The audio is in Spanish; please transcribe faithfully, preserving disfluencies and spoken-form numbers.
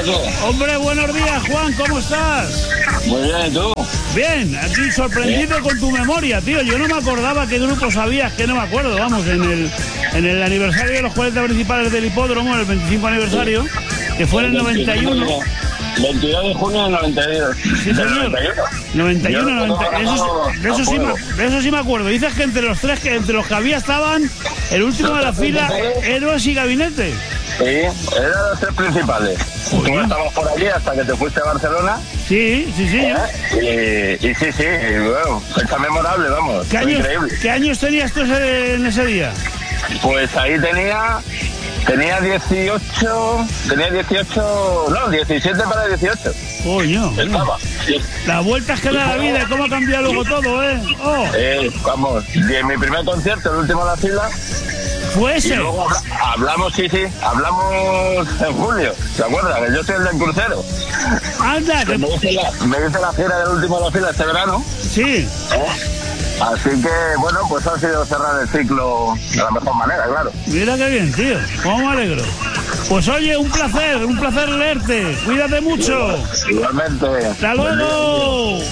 qué? Hombre, buenos días, Juan, ¿cómo estás? Muy bien, ¿y tú? Bien, aquí sorprendido con tu memoria, tío. Yo no me acordaba qué grupo sabías, que no me acuerdo. Vamos, en el, en el aniversario de los cuarenta principales del hipódromo, el veinticinco aniversario, que fue en el noventa y uno. veintidós de junio del noventa y dos. Sí, señor. noventa y uno, noventa. Eso, de, eso sí, me- de eso sí me acuerdo. Dices que entre los tres, que entre los que había estaban el último de la fila, Héroes y Gabinete. Sí, eran los tres principales. Tú estabas por allí hasta que te fuiste a Barcelona. Sí, sí, sí. ¿eh? ¿Eh? Y, y sí, sí, y bueno, fecha memorable, vamos. ¿Qué fue años, increíble. ¿Qué años tenías tú ese- en ese día? Pues ahí tenía, tenía dieciocho, tenía dieciocho, no, diecisiete para dieciocho. Coño. Estaba. Sí. Las vueltas que da la vida y cómo ha cambiado luego todo, ¿eh? Oh, Eh, vamos, y en mi primer concierto, el último de la fila. fue Y ese. luego habla- hablamos, sí, sí, hablamos en julio, ¿se acuerdan? Que yo soy el del crucero. Anda, que... Me hice la, me hice la gira del último de la fila este verano. Sí. Así que, bueno, pues ha sido cerrar el ciclo de la mejor manera, claro. Mira qué bien, tío. Cómo me alegro. Pues oye, un placer, un placer leerte. Cuídate mucho. Igualmente. Hasta luego.